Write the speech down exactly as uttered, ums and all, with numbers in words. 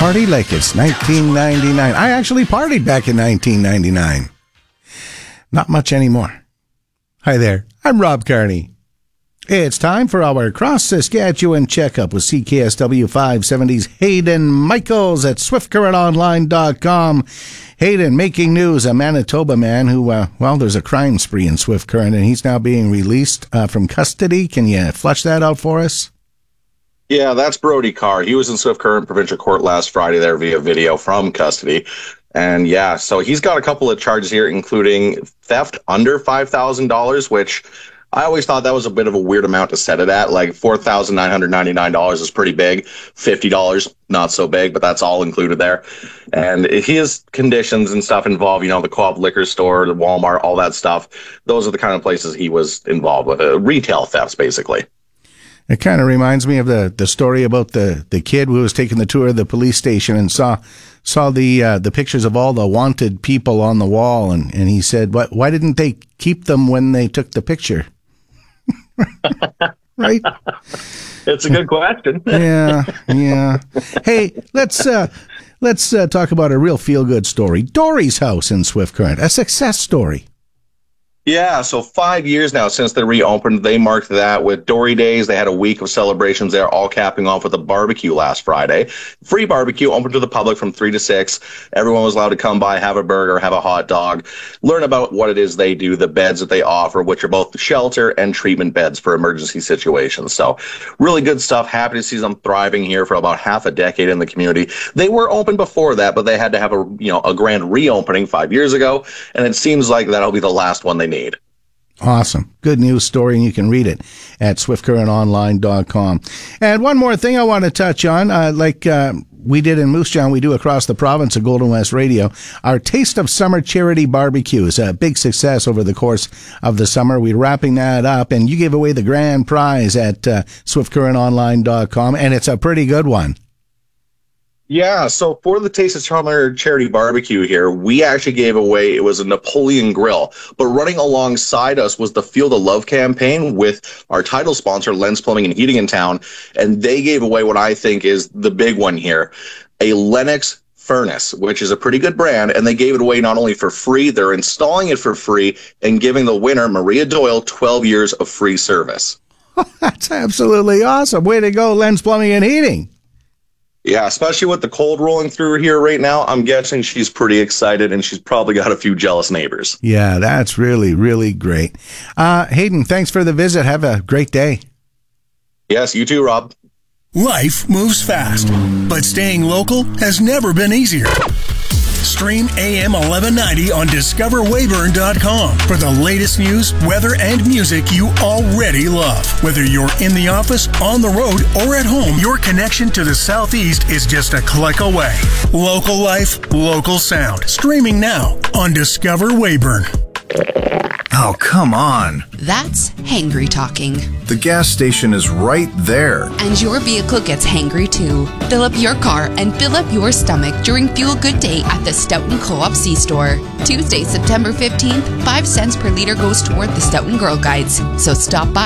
party like it's nineteen ninety-nine. I actually partied back in nineteen ninety-nine. Not much anymore. Hi there, I'm Rob Carney. It's time for our Cross Saskatchewan checkup with C K S W five seventy's Hayden Michaels at Swift Current Online dot com. Hayden, making news, a Manitoba man who, uh, well, there's a crime spree in Swift Current, and he's now being released uh, from custody. Can you flesh that out for us? Yeah, that's Brody Carr. He was in Swift Current Provincial Court last Friday there via video from custody. And yeah, so he's got a couple of charges here, including theft under five thousand dollars, which I always thought that was a bit of a weird amount to set it at. Like four thousand nine hundred ninety-nine dollars is pretty big. fifty dollars, not so big, but that's all included there. And his conditions and stuff involve, you know, the Co-op liquor store, the Walmart, all that stuff. Those are the kind of places he was involved with. Uh, retail thefts, basically. It kind of reminds me of the, the story about the, the kid who was taking the tour of the police station and saw saw the uh, the pictures of all the wanted people on the wall, and, and he said, "Why why didn't they keep them when they took the picture?" Right? It's a good question. yeah, yeah. Hey, let's uh, let's uh, talk about a real feel good story. Dory's House in Swift Current, a success story. Yeah, so five years now since they reopened. They marked that with Dory Days. They had a week of celebrations there, all capping off with a barbecue last Friday. Free barbecue, open to the public from three to six. Everyone was allowed to come by, have a burger, have a hot dog, learn about what it is they do, the beds that they offer, which are both shelter and treatment beds for emergency situations. So really good stuff. Happy to see them thriving here for about half a decade in the community. They were open before that, but they had to have a, you know, a grand reopening five years ago, and it seems like that'll be the last one they need. Awesome. Good news story, and you can read it at Swift Current Online dot com. And one more thing I want to touch on, uh, like uh, we did in Moose Jaw, we do across the province of Golden West Radio, our Taste of Summer charity barbecue is a big success over the course of the summer. We're wrapping that up, and you gave away the grand prize at uh, Swift Current Online dot com, and it's a pretty good one. Yeah, so for the Taste of Summer charity barbecue here, we actually gave away, it was a Napoleon grill, but running alongside us was the Feel the Love campaign with our title sponsor, Lens Plumbing and Heating in town, and they gave away what I think is the big one here, a Lennox furnace, which is a pretty good brand, and they gave it away not only for free, they're installing it for free and giving the winner, Maria Doyle, twelve years of free service. That's absolutely awesome. Way to go, Lens Plumbing and Heating. Yeah, especially with the cold rolling through here right now, I'm guessing she's pretty excited, and she's probably got a few jealous neighbors. Yeah, that's really, really great. Uh, Hayden, thanks for the visit. Have a great day. Yes, you too, Rob. Life moves fast, but staying local has never been easier. Stream A M eleven ninety on discover weyburn dot com for the latest news, weather, and music you already love. Whether you're in the office, on the road, or at home, your connection to the Southeast is just a click away. Local life, local sound. Streaming now on Discover Weyburn. Oh, come on. That's hangry talking. The gas station is right there. And your vehicle gets hangry too. Fill up your car and fill up your stomach during Fuel Good Day at the Stoughton Co-op C-Store. Tuesday, September fifteenth, five cents per litre goes toward the Stoughton Girl Guides. So stop by